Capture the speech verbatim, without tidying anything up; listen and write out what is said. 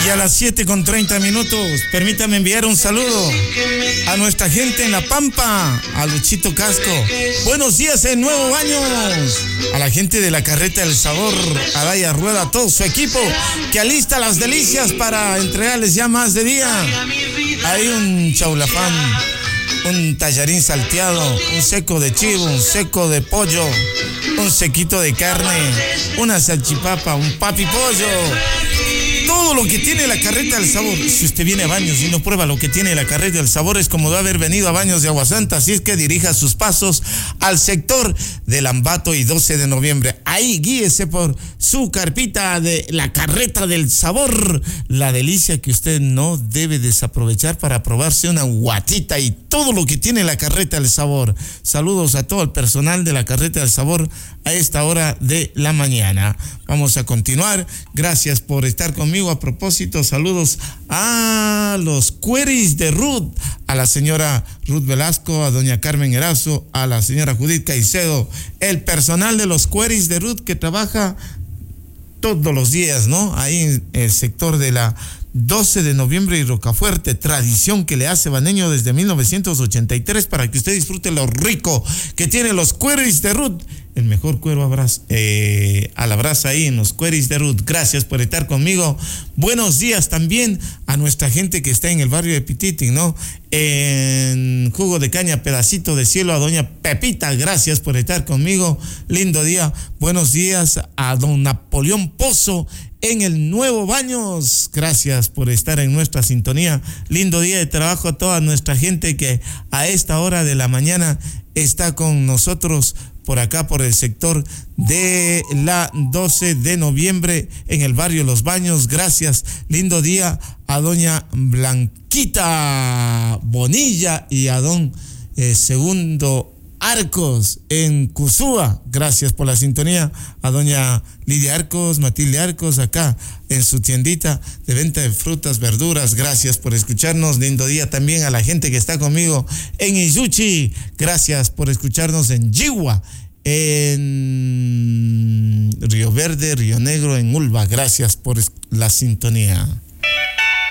Y a las siete con treinta minutos, permítame enviar un saludo a nuestra gente en La Pampa, a Luchito Casco. Buenos días en Nuevo Baños. A la gente de la Carreta del Sabor, a Daya Rueda, a todo su equipo que alista las delicias para entregarles ya más de día. Hay un chaulafán, un tallarín salteado, un seco de chivo, un seco de pollo, un sequito de carne, una salchipapa, un papi pollo. Todo lo que tiene la Carreta del Sabor. Si usted viene a Baños y no prueba lo que tiene la Carreta del Sabor, es como de haber venido a Baños de Aguasanta. Así es que dirija sus pasos al sector del Ambato y doce de noviembre. Ahí guíese por su carpita de la Carreta del Sabor. La delicia que usted no debe desaprovechar para probarse una guatita y todo lo que tiene la Carreta del Sabor. Saludos a todo el personal de la Carreta del Sabor a esta hora de la mañana. Vamos a continuar. Gracias por estar conmigo. A propósito, saludos a los Cueris de Ruth, a la señora Ruth Velasco, a doña Carmen Erazo, a la señora Judith Caicedo, el personal de los Cueris de Ruth que trabaja todos los días, ¿no? Ahí en el sector de la doce de noviembre y Rocafuerte, tradición que le hace Baneño desde mil novecientos ochenta y tres para que usted disfrute lo rico que tiene los Cueris de Ruth. El mejor cuero abrazo, eh, a la brasa ahí en los Cueris de Ruth. Gracias por estar conmigo. Buenos días también a nuestra gente que está en el barrio de Pititín, ¿no? En Jugo de Caña, Pedacito de Cielo, a doña Pepita. Gracias por estar conmigo. Lindo día. Buenos días a don Napoleón Pozo en el Nuevo Baños. Gracias por estar en nuestra sintonía. Lindo día de trabajo a toda nuestra gente que a esta hora de la mañana está con nosotros por acá, por el sector de la doce de noviembre en el barrio Los Baños. Gracias. Lindo día a doña Blanquita Bonilla y a don eh, Segundo Arcos en Cusúa. Gracias por la sintonía. A doña Lidia Arcos, Matilde Arcos, acá en su tiendita de venta de frutas, verduras. Gracias por escucharnos. Lindo día también a la gente que está conmigo en Izuchi. Gracias por escucharnos en Yiwa, en Río Verde, Río Negro, en Ulva. Gracias por la sintonía.